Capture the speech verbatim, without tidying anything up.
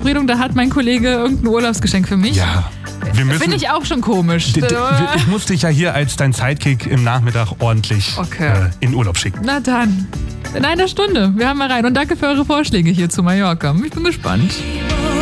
Verabredung, da hat mein Kollege irgendein Urlaubsgeschenk für mich. Ja. Finde ich auch schon komisch. D- d- ich muss dich ja hier als dein Sidekick im Nachmittag ordentlich Okay. äh, in Urlaub schicken. Na dann, in einer Stunde. Wir haben mal rein. Und danke für eure Vorschläge hier zu Mallorca. Ich bin gespannt.